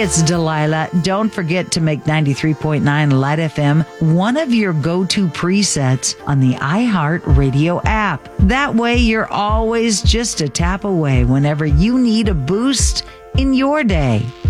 it's Delilah. Don't forget to make 93.9 Light FM one of your go-to presets on the iHeart Radio app. That way, you're always just a tap away whenever you need a boost in your day.